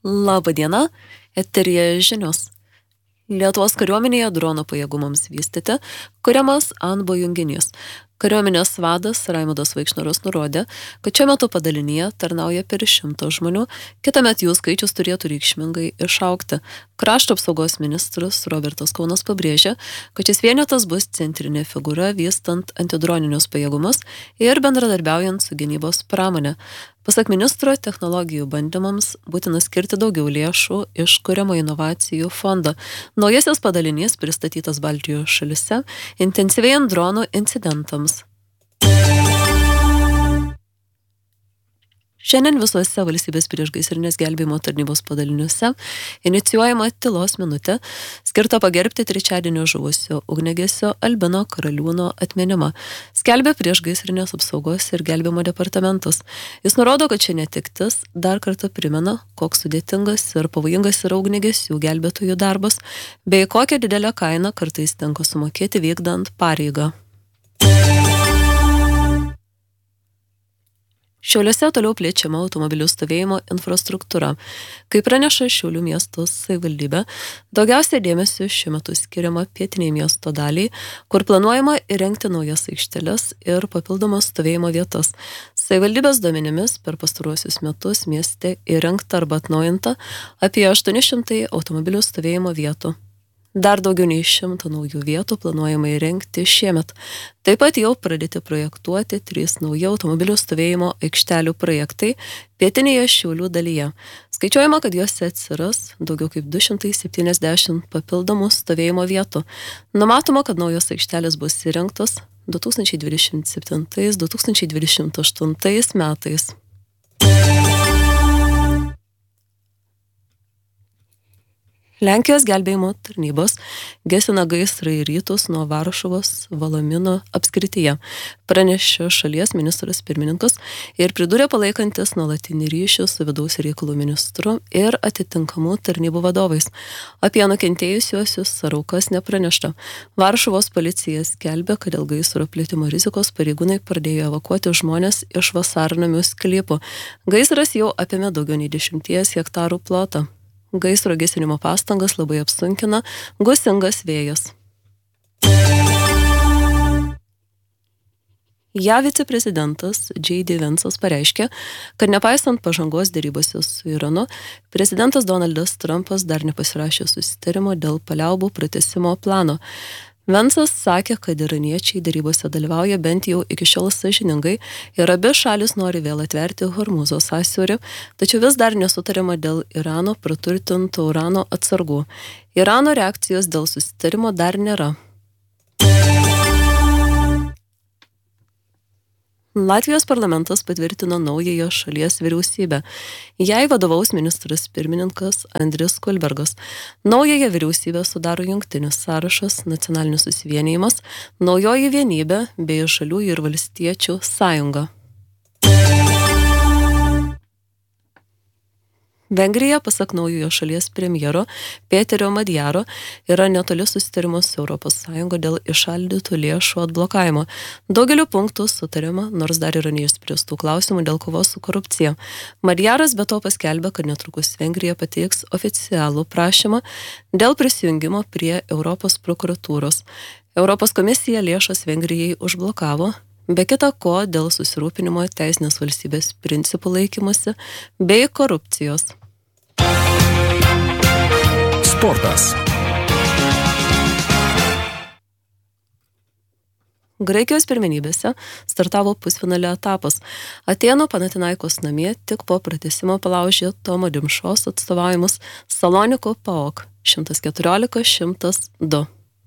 Labą dieną, eteryje žinios. Lietuvos kariuomenėje dronų pajėgumams vystyti kuriamas ANBO junginys. Kariuomenės vadas Raimundas Vaikšnoras nurodė, kad šiuo metu padalinyje tarnauja per 100 žmonių, kitąmet jų skaičius turėtų reikšmingai išaugti. Krašto apsaugos ministras Robertas Kaunas pabrėžė, kad šis vienetas bus centrinė figūra vystant antidroninius pajėgumus ir bendradarbiaujant su gynybos pramonė. Pasak ministro, technologijų bandymams būtina skirti daugiau lėšų iš kuriamo inovacijų fondo. Naujasis padalinys pristatytas Baltijos šalise, intensyvėjant dronų incidentams. Šiandien visuose valstybės priešgaisrinės gelbėjimo tarnybos padaliniuose inicijuojama tylos minutė, skirta pagerbti trečiadienio žuvusio ugniagesio Albino Karaliūno atminimą, skelbia priešgaisrinės apsaugos ir gelbėjimo departamentas. Jis nurodo, kad ši netektis dar kartą primena, koks sudėtingas ir pavojingas yra ugniagesių gelbėtojų darbas, bei kokią didelę kainą kartais tenka sumokėti vykdant pareigą. Šiauliuose toliau plečiama automobilių stovėjimo infrastruktūra. Kaip praneša Šiaulių miesto savivaldybė, daugiausiai dėmesio šiuo metu skiriama pietiniai miesto daliai, kur planuojama įrengti naujas aikšteles ir papildomas stovėjimo vietas. Savivaldybės duomenimis per pastaruosius metus mieste įrengta arba atnaujinta apie 800 automobilių stovėjimo vietų. Dar daugiau nei 100 naujų vietų planuojama įrengti šiemet. Taip pat jau pradėti projektuoti 3 nauji automobilių stovėjimo aikštelių projektai pietinėje Šiaulių dalyje. Skaičiuojama, kad juose atsiras daugiau kaip 270 papildomų stovėjimo vietų. Numatoma, kad naujos aikštelės bus įrengtos 2027-2028 metais. Lenkijos gelbėjimo tarnybos gesina gaisrą į rytus nuo Varšuvos Valomino apskrityje, pranešė šalies ministras pirmininkas ir pridūrė palaikantis nuolatinį ryšį su vidaus reikalų ministru ir atitinkamų tarnybų vadovais. Apie nukentėjusiuosius ar aukas nepranešta. Varšuvos policija skelbia, kad dėl gaisro plitimo rizikos pareigūnai pradėjo evakuoti žmonės iš vasarnamių sklypų. Gaisras jau apėmė daugiau nei 10 hektarų plotą. Gaisro gesinimo pastangas labai apsunkina gūsingas vėjas. JAV viceprezidentas J.D. Vance'as pareiškė, kad nepaisant pažangos derybose su Iranu, prezidentas Donaldas Trumpas dar nepasirašė susitarimo dėl paliaubų pratęsimo plano. Vance'as sakė, kad iraniečiai derybose dalyvauja bent jau iki šiol sąžiningai ir abi šalis nori vėl atverti Hormūzo sąsiaurį, tačiau vis dar nesutariama dėl Irano praturtinto urano atsargų. Irano reakcijos dėl susitarimo dar nėra. Latvijos parlamentas patvirtino naująją šalies vyriausybę. Jai vadovaus ministras pirmininkas Andris Kulbergas. Naująją vyriausybę sudaro jungtinis sąrašas, nacionalinis susivienijimas, naujoji vienybė bei žaliųjų ir valstiečių sąjunga. Vengrija, pasak naujojo šalies premjero Peterio Madjaro, yra netoli susitarimo su ES dėl įšaldytų lėšų atblokavimo. Daugeliu punktų sutarima, nors dar yra neišspręstų klausimų dėl kovos su korupcija. Madjaras be to paskelbė, kad netrukus Vengrija pateiks oficialų prašymą dėl prisijungimo prie Europos prokuratūros. Europos komisija lėšas Vengrijai užblokavo, be kita ko dėl susirūpinimo teisinės valstybės principų laikymosi bei korupcijos. Sportas. Graikijos pirmenybėse startavo pusfinalio etapas. Atėnų Panathinaikos namie tik po pratęsimo palaužė Tomo Dimšos atstovaujamus Salonikų PAOK 114-102.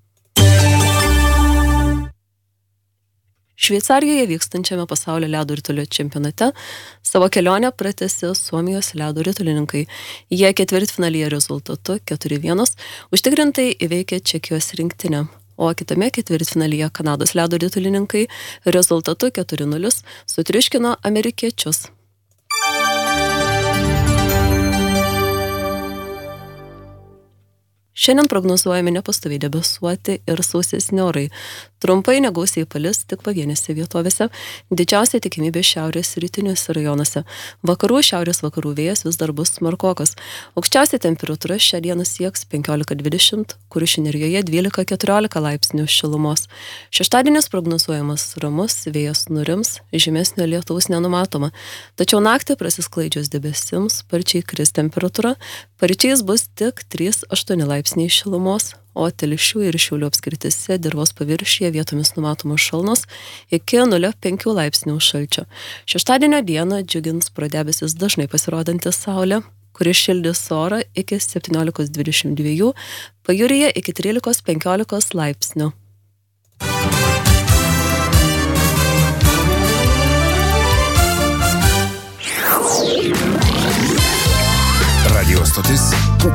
Šveicarijoje vykstančiame pasaulio ledo ritulio čempionate savo kelionę pratęsė Suomijos ledo ritulininkai. Jie ketvirtfinalyje rezultatu 4-1 užtikrintai įveikė Čekijos rinktinę, o kitame ketvirtfinalyje Kanados ledo ritulininkai rezultatu 4-0 sutriuškino amerikiečius. Šiandien prognozuojami nepastoviai debesuoti ir sausesni orai. Trumpai negausiai palis tik pavienėse vietovėse, didžiausia tikimybė šiaurės rytiniuose rajonuose. Vakarų šiaurės vakarų vėjas vis dar bus smarkokas. Aukščiausia temperatūra šią dieną sieks 15-20, Kuršių nerijoje 12-14 laipsnių šilumos. Šeštadienis prognozuojamas ramus, vėjas nurims, žymesnio lietaus nenumatoma. Tačiau naktį prasisklaidžius debesims sparčiai kris temperatūra, paryčiais bus tik 3-8 laipsniai šilumos, o Telšių ir Šiaulių apskrityse dirvos paviršiuje vietomis numatomos šalnos iki 0,5 laipsnių šalčio. Šeštadienio dieną džiugins pro debesis dažnai pasirodanti saulė, kuri šildys orą iki 17-22, pajūryje iki 13-15 laipsnių. Radio stotis